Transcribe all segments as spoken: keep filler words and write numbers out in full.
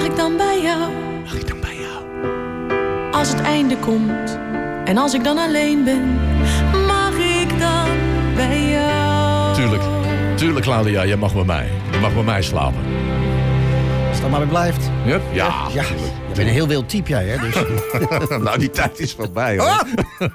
ik dan bij jou? Mag ik dan bij jou? Als het einde komt en als ik dan alleen ben, mag ik dan bij jou? Tuurlijk, tuurlijk Claudia, jij mag bij mij. Je mag bij mij slapen. Als het dan maar weer blijft. Yep. Ja, Ja, tuurlijk. je bent een heel wild type jij, hè? Dus. Nou, die tijd is voorbij, hoor. Oh!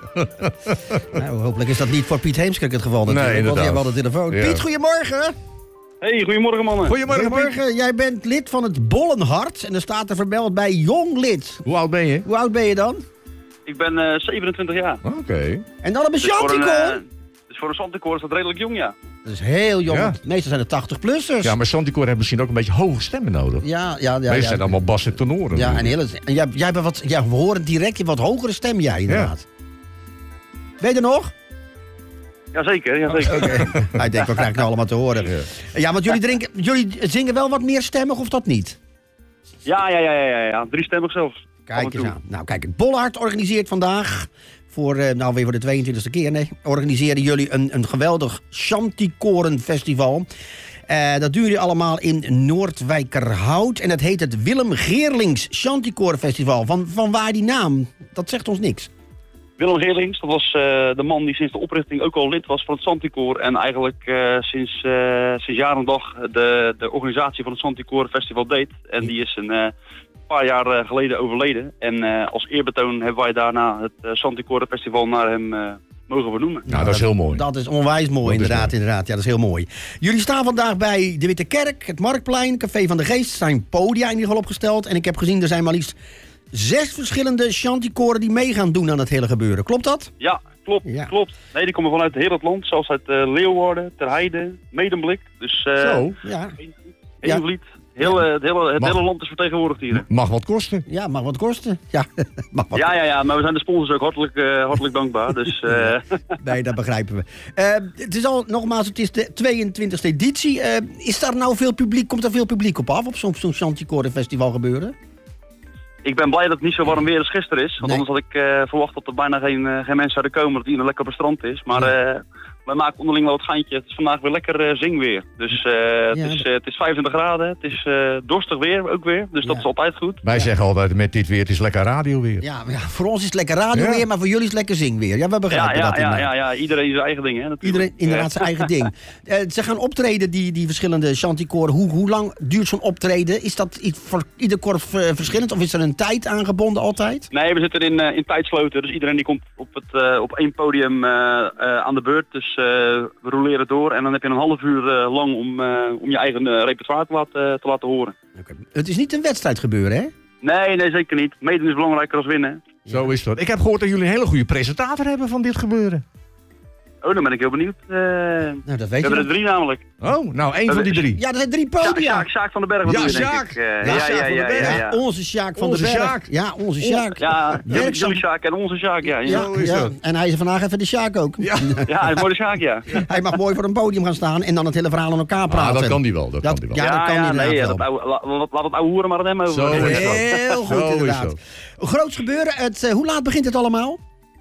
Nou, hopelijk is dat niet voor Piet Heemskerk het geval natuurlijk. Nee, want die hebben inderdaad. al de telefoon. Ja. Piet, goedemorgen. Hey, goedemorgen mannen. Goedemorgen, Piet. Goedemorgen. Jij bent lid van het Bollenhart. En er staat er vermeld bij jong lid. Hoe oud ben je? Hoe oud ben je dan? Ik ben uh, zevenentwintig jaar. Oké. En dan een Dus voor een, Chanticoor. uh, dus voor een Santicoor is dat redelijk jong, ja. Dat is heel jong. Ja. Meestal zijn het tachtig-plussers. Ja, maar Santicoor heeft misschien ook een beetje hoge stemmen nodig. ja, ja. ja, Meestal ja. zijn allemaal bas en tenoren. Ja, en, hele, en jij, jij bent wat, ja, we horen direct je wat hogere stem, jij inderdaad. Ben je er nog? Jazeker, jazeker. Oké. Hij denkt, wat krijg ik nou allemaal te horen? Ja. Ja, want jullie, drinken, jullie zingen wel wat meer stemmig of dat niet? Ja, ja, ja, ja, ja, ja. Driestemmig zelfs. Af Kijk en toe. eens aan. Nou, kijk, het Bollenhart organiseert vandaag, voor, eh, nou weer voor de tweeëntwintigste keer, nee, organiseren jullie een, een geweldig Chanticorenfestival. Uh, dat doen jullie allemaal in Noordwijkerhout. En dat heet het Willem Geerlings Chanticorenfestival. Van, van waar die naam? Dat zegt ons niks. Willem Geerlings, dat was uh, de man die sinds de oprichting ook al lid was van het Santicoor. En eigenlijk uh, sinds, uh, sinds jaar en dag de, de organisatie van het Santicoor Festival deed. En die is een uh, paar jaar uh, geleden overleden. En uh, als eerbetoon hebben wij daarna het uh, Santicoor Festival naar hem uh, mogen vernoemen. Nou, dat is heel mooi. Dat is onwijs mooi, Dat is inderdaad, mooi. inderdaad. Ja, dat is heel mooi. Jullie staan vandaag bij de Witte Kerk, het Marktplein, Café van de Geest. Er zijn podia in ieder geval opgesteld. En ik heb gezien, er zijn maar liefst zes verschillende chanticoren die mee gaan doen aan het hele gebeuren. Klopt dat? Ja, klopt, Ja. klopt. Nee, die komen vanuit heel het land. Zoals uit uh, Leeuwarden, Ter Heide, Medemblik. Dus uh, Zo. Ja, Heenvliet. Heel, uh, het hele, het Mag- hele land is vertegenwoordigd hier. Mag wat kosten. ja, mag wat kosten. Ja, mag wat Ja, ja, ja, maar we zijn de sponsors ook hartelijk, uh, hartelijk dankbaar. Dus uh, Nee, dat begrijpen we. Uh, het is al, nogmaals, het is de tweeëntwintigste editie. Uh, is daar nou veel publiek, komt er veel publiek op af op zo'n zo'n Chanticorenfestival gebeuren? ik ben blij dat het niet zo warm weer als gisteren is. Want Nee. anders had ik uh, verwacht dat er bijna geen, uh, geen mensen zouden komen. Dat iedereen lekker op het strand is. Maar uh, wij maken onderling wel het geintje. Het is vandaag weer lekker uh, zingweer. Dus uh, het, is, uh, het is vijfentwintig graden. Het is uh, dorstig weer ook weer. Dus dat Ja. is altijd goed. Wij zeggen altijd met dit weer, het is lekker radio weer. Ja, maar ja, voor ons is het lekker radio Ja. weer, maar voor jullie is het lekker zingweer. Ja, we Ja, begrijpen ja, dat ja, inderdaad. ja, ja, iedereen zijn eigen ding. Hè, natuurlijk. Iedereen inderdaad zijn eigen ding. Uh, ze gaan optreden, die, die verschillende chanticoren. Hoe, hoe lang duurt zo'n optreden? Is dat iets voor ieder korf uh, verschillend? Of is er een tijd aangebonden altijd? Nee, we zitten in, uh, in tijdsloten. Dus iedereen die komt op, het, uh, op één podium uh, uh, aan de beurt. Dus uh, we roleren door. En dan heb je een half uur uh, lang om, uh, om je eigen uh, repertoire te laten, te laten horen. Okay. Het is niet een wedstrijd gebeuren, hè? Nee, nee, zeker niet. Meedoen is belangrijker dan winnen. Zo is dat. Ik heb gehoord dat jullie een hele goede presentator hebben van dit gebeuren. Oh, dan ben ik heel benieuwd. Uh, Nou, dat we weet je hebben er wel. drie namelijk. Oh, nou, één van die drie. Ja, er zijn drie Sjaak, podia. Sjaak, Sjaak van den Berg. Ja, bedoel je, denk Sjaak. ik. Uh, Ja, ja, Sjaak ja, van den ja, Berg. ja, Ja, ja. onze Sjaak van Onze de Berg. Sjaak. Ja, onze Sjaak. Ja, Werkzaam. jullie Sjaak en onze Sjaak, ja. Ja, Ja, Zo is ja. dat. En hij is vandaag even de Sjaak ook. Ja. ja hij is mooi de Sjaak, ja. Hij mag mooi voor een podium gaan staan en dan het hele verhaal aan elkaar praten. Ah, dat kan die wel. Dat, kan die wel. ja, dat kan ja, inderdaad nee, ja, wel. dat ouwe, la- la- laat het ouwe hoeren maar aan hem over. Zo is dat. Heel goed, Zo is inderdaad. dat. Groots gebeuren. Het, uh, hoe laat begint het allemaal?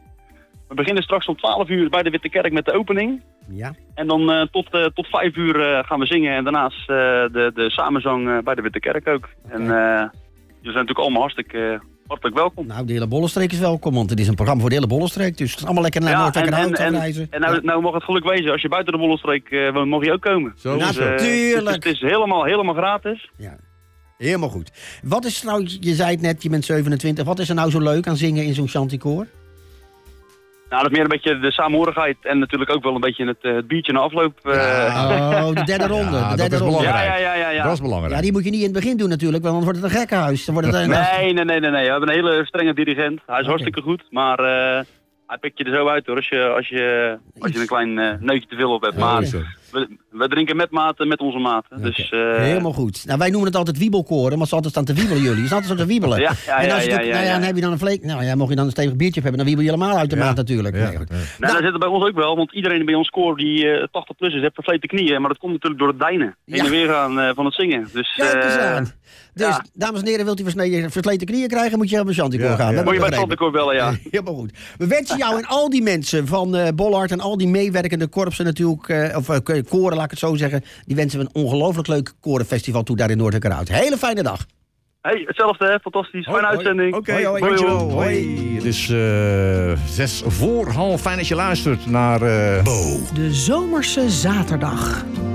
We beginnen straks om twaalf uur bij de Witte Kerk met de opening. Ja. En dan uh, tot, uh, tot vijf uur uh, gaan we zingen. En daarnaast uh, de, de samenzang uh, bij de Witte Kerk ook. En uh, jullie zijn natuurlijk allemaal hartstikke, uh, hartelijk welkom. Nou, de hele Bollenstreek is welkom, want het is een programma voor de hele Bollenstreek. Dus het is allemaal lekker naar Ja, en, Noordwijkerhout en, te en, reizen. en nou, Ja. nou mag het geluk wezen, als je buiten de Bollenstreek uh, woont, mag je ook komen. Zo Dus, is uh, dat. Natuurlijk. Het is, het is helemaal, helemaal gratis. Ja. Helemaal goed. Wat is nou, je zei het net, je bent zevenentwintig. Wat is er nou zo leuk aan zingen in zo'n chanticoor? Nou, dat is meer een beetje de saamhorigheid en natuurlijk ook wel een beetje het, uh, het biertje na afloop. Uh, Oh, de derde ronde. Ja, de dat derde is ronde. belangrijk. ja, ja, ja, ja, ja. Dat is belangrijk. Ja, die moet je niet in het begin doen natuurlijk, want dan wordt het een gekkenhuis. Dan wordt het een, Nee, nee, nee, nee, nee. We hebben een hele strenge dirigent. Hij is Oké. hartstikke goed, maar uh, hij pikt je er zo uit hoor, als je, als je, als je een klein uh, neutje te veel op hebt. Zo Maar is dat. we, we drinken met maten, met onze maten. Dus, uh, Helemaal goed. Nou, wij noemen het altijd wiebelkoren, maar ze altijd staan te wiebelen jullie. Je staat altijd zo te wiebelen. Ja, ja, en ja, als je ja, het- ja, nou ja, ja. dan heb je dan een vleek. Nou ja, mocht je dan een stevig biertje hebben, dan wiebel je helemaal uit de Ja. maat natuurlijk. Ja, Nee, goed. ja. nou, Nou, dat zit er bij ons ook wel, want iedereen bij ons koor die uh, tachtig plus is, heeft versleten knieën. Maar dat komt natuurlijk door het deinen. Ja. Heen en weer gaan uh, van het zingen. Dus, Kijk eens uh, aan. Dus, ja. dames en heren, wilt u versneden- versleten knieën krijgen, moet je op een chanticoor Ja, gaan. ja. Dat moet je bij heb het ik Santicoor bellen, ja. begrepen. Helemaal goed. We wensen jou en al die mensen van uh, Bollenhart en al die meewerkende korpsen natuurlijk, uh, of uh, koren, laat ik het zo zeggen, die wensen we een ongelooflijk leuk korenfestival toe daar in Noordwijkerhout. Hele fijne dag. Hey, hetzelfde, hè? Fantastisch. Fijne hoi. uitzending. Oké, Hoi, hoi. dankjewel. Hoi. Hoi. Het is uh, zes voor half. Fijn dat je luistert naar... Uh... De zomerse zaterdag.